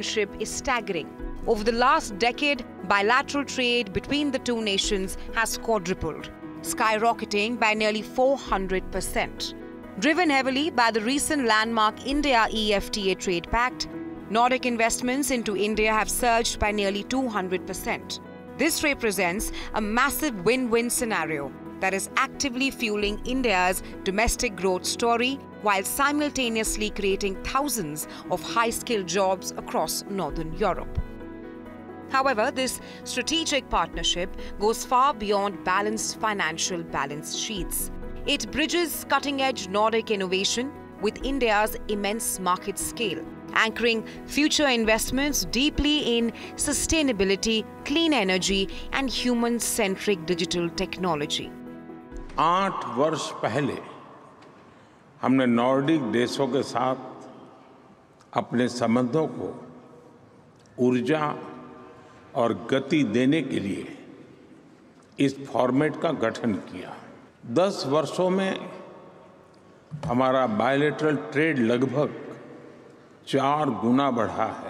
relationship is staggering. Over the last decade, bilateral trade between the two nations has quadrupled, skyrocketing by nearly 400%. Driven heavily by the recent landmark India-EFTA trade pact, Nordic investments into India have surged by nearly 200%. This represents a massive win-win scenario that is actively fueling India's domestic growth story while simultaneously creating thousands of high-skilled jobs across Northern Europe. However, this strategic partnership goes far beyond balanced financial balance sheets. It bridges cutting-edge Nordic innovation with India's immense market scale, anchoring future investments deeply in sustainability, clean energy, and human-centric digital technology. 8 वर्ष पहले हमने Nordic देशों के साथ अपने संबंधों को ऊर्जा और गति देने के लिए इस फॉर्मेट का गठन किया। 10 वर्षों में हमारा बायलैटरल ट्रेड लगभग 4 गुना बढ़ा है।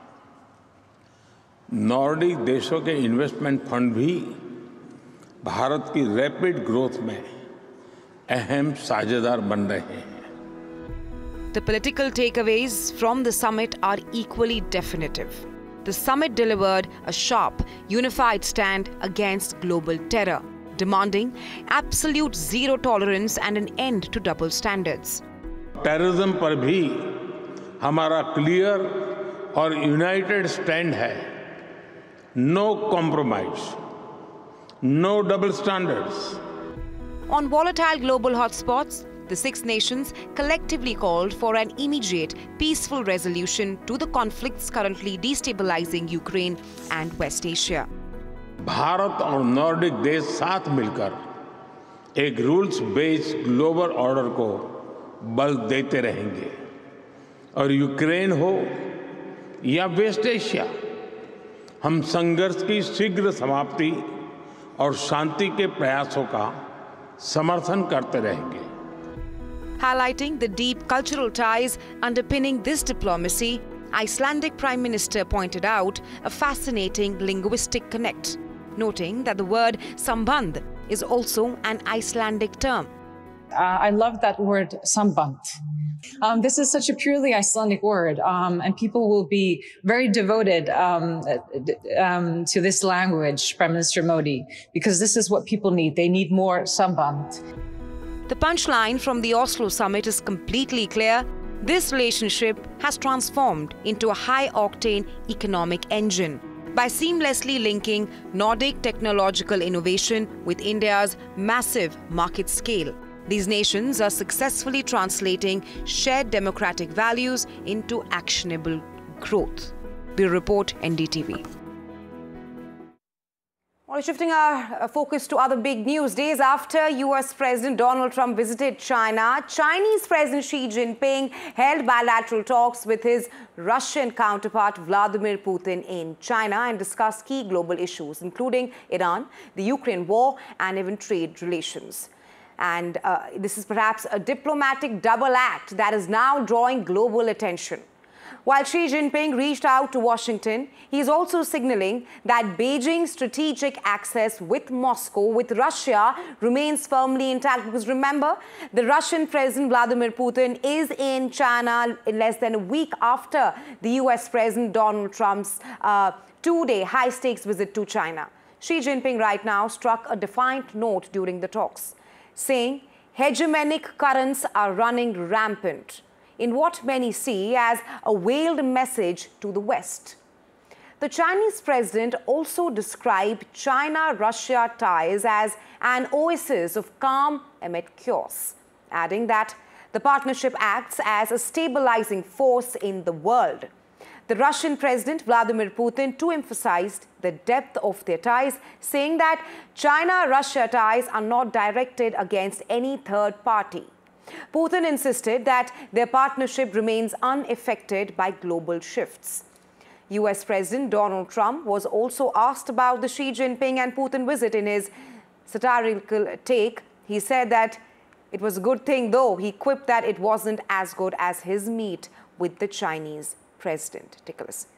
नॉर्डिक देशों के इन्वेस्टमेंट फंड भी भारत की रैपिड ग्रोथ में अहम साझेदार बन रहे हैं। The political takeaways from the summit are equally definitive. The summit delivered a sharp, unified stand against global terror, demanding absolute zero tolerance and an end to double standards. Terrorism पर भी हमारा clear और United stand है। No compromise, no double standards. On volatile global hotspots, the 6 nations collectively called for an immediate, peaceful resolution to the conflicts currently destabilizing Ukraine and West Asia. Bharat और Nordic देश साथ मिलकर एक rules based global order को बल देते रहेंगे और यूक्रेन हो या वेस्ट एशिया, हम संघर्ष की शीघ्र समाप्ति और शांति के प्रयासों का समर्थन करते रहेंगे। Highlighting the deep cultural ties underpinning this diplomacy, Icelandic Prime Minister pointed out a fascinating linguistic connect, noting that the word samband is also an Icelandic term. I love that word samband. This is such a purely Icelandic word, and people will be very devoted to this language, Prime Minister Modi, because this is what people need. They need more samband. The punchline from the Oslo summit is completely clear. This relationship has transformed into a high-octane economic engine by seamlessly linking Nordic technological innovation with India's massive market scale. These nations are successfully translating shared democratic values into actionable growth. Bureau Report, NDTV. Well, shifting our focus to other big news. Days after US President Donald Trump visited China, Chinese President Xi Jinping held bilateral talks with his Russian counterpart Vladimir Putin in China and discussed key global issues, including Iran, the Ukraine war, and even trade relations. And this is perhaps a diplomatic double act that is now drawing global attention. While Xi Jinping reached out to Washington, he is also signaling that Beijing's strategic access with Moscow, with Russia, remains firmly intact. Because remember, the Russian President Vladimir Putin is in China in less than a week after the US President Donald Trump's 2-day high-stakes visit to China. Xi Jinping right now struck a defiant note during the talks, saying hegemonic currents are running rampant in what many see as a veiled message to the West. The Chinese president also described China-Russia ties as an oasis of calm amid chaos, adding that the partnership acts as a stabilizing force in the world. The Russian President Vladimir Putin too emphasized the depth of their ties, saying that China-Russia ties are not directed against any third party. Putin insisted that their partnership remains unaffected by global shifts. US President Donald Trump was also asked about the Xi Jinping and Putin visit. In his satirical take, he said that it was a good thing, though he quipped that it wasn't as good as his meet with the Chinese president. Take a listen.